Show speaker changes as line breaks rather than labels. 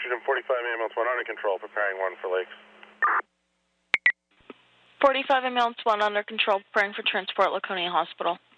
Oxygen 45 ambulance 1 under control, preparing 1 for Lakes.
45 ambulance 1 under control, preparing for transport, Laconia Hospital.